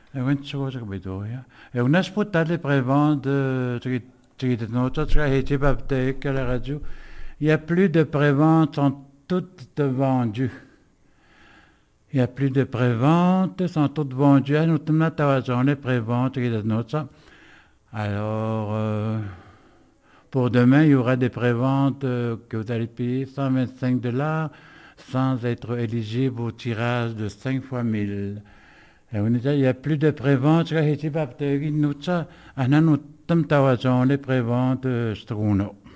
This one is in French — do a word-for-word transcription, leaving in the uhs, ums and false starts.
Et on se voit que et on a ce pot les préventes de notre à la radio. Il n'y a plus de préventes, sont toutes vendues. Il n'y a plus de préventes, sont toutes vendues. Nous avons les préventes qui notre. Alors, euh, pour demain, il y aura des préventes euh, que vous allez payer cent vingt-cinq dollars sans être éligible au tirage de cinq fois mille. Et on dit, il n'y a plus de prévente, nous avons les préventes, euh, Struno.